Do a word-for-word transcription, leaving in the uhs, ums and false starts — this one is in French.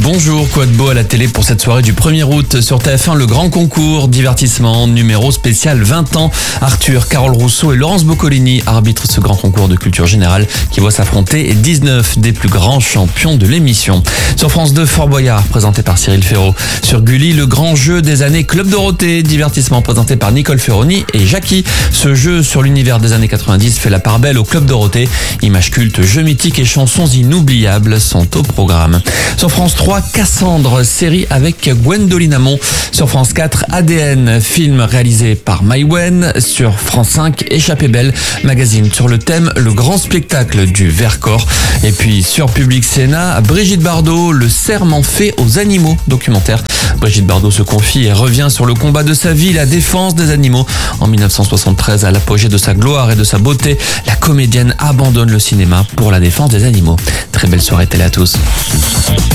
Bonjour, quoi de beau à la télé pour cette soirée du premier août sur T F un, le grand concours divertissement numéro spécial vingt ans. Arthur, Carole Rousseau et Laurence Boccolini arbitrent ce grand concours de culture générale qui voit s'affronter dix-neuf des plus grands champions de l'émission. Sur France deux, Fort Boyard, présenté par Cyril Ferraud. Sur Gulli, le grand jeu des années Club Dorothée, divertissement présenté par Nicole Ferroni et Jackie. Ce jeu sur l'univers des années quatre-vingt-dix fait la part belle au Club Dorothée. Images cultes, jeux mythiques et chansons inoubliables sont au programme. Sur France trois, Cassandre, série avec Gwendoline Amon. Sur France quatre, A D N, film réalisé par Maïwenn. Sur France cinq, Échappée belle, magazine sur le thème le grand spectacle du Vercors. Et puis sur Public Sénat, Brigitte Bardot, le serment fait aux animaux, documentaire. Brigitte Bardot se confie et revient sur le combat de sa vie, la défense des animaux. En dix-neuf cent soixante-treize, à l'apogée de sa gloire et de sa beauté, la comédienne abandonne le cinéma pour la défense des animaux. Très belle soirée télé à tous.